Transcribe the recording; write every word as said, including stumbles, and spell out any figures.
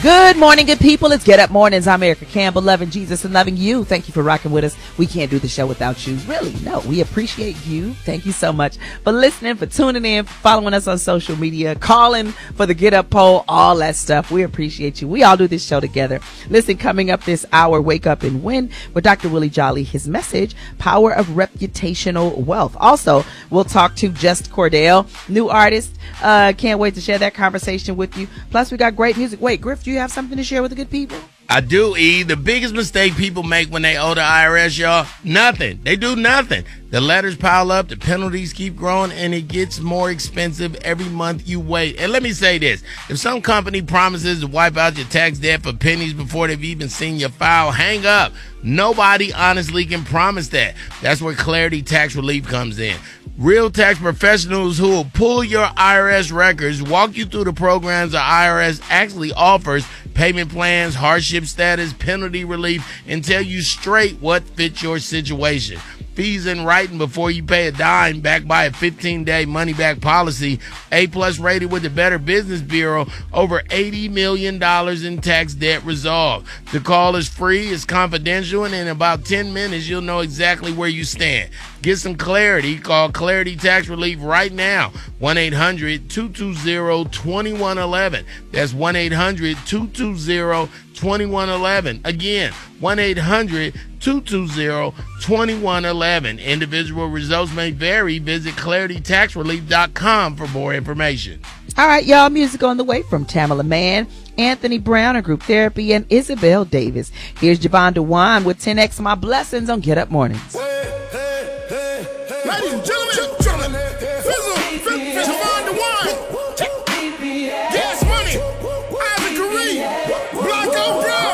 Good morning, good people. It's Get Up Mornings. I'm Erica Campbell, loving Jesus and loving you. Thank you for rocking with us. We can't do the show without you. Really, no. We appreciate you. Thank you so much for listening, for tuning in, for following us on social media, calling for the Get Up poll, all that stuff. We appreciate you. We all do this show together. Listen, coming up this hour, Wake Up and Win with Doctor Willie Jolly. His message, Power of Reputational Wealth. Also, we'll talk to Just Cordell, new artist. Uh, can't wait to share that conversation with you. Plus, we got great music. Wait, Griff, do you have something to share with the good people? I do, E. The biggest mistake people make when they owe the I R S, y'all, nothing. They do nothing. The letters pile up, the penalties keep growing, and it gets more expensive every month you wait. And let me say this. If some company promises to wipe out your tax debt for pennies before they've even seen your file, hang up. Nobody honestly can promise that. That's where Clarity Tax Relief comes in. Real tax professionals who will pull your I R S records, walk you through the programs the I R S actually offers, payment plans, hardship status, penalty relief, and tell you straight what fits your situation. Fees in writing before you pay a dime, backed by a fifteen-day money-back policy, A-plus rated with the Better Business Bureau, over eighty million dollars in tax debt resolved. The call is free, it's confidential, and in about ten minutes, you'll know exactly where you stand. Get some clarity. Call Clarity Tax Relief right now. one eight hundred two two zero two one one one. That's one eight hundred two two zero two one one one. Again, one eight hundred two two zero two one one one. Individual results may vary. Visit clarity tax relief dot com for more information. All right, y'all. Music on the way from Tamala Mann, Anthony Brown of Group Therapy, and Isabel Davis. Here's Javon DeWine with ten X My Blessings on Get Up Mornings. Hey, hey, hey, hey. Ladies and gentlemen.